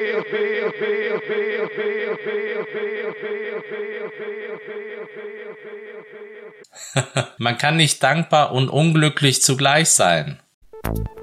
Man kann nicht dankbar und unglücklich zugleich sein.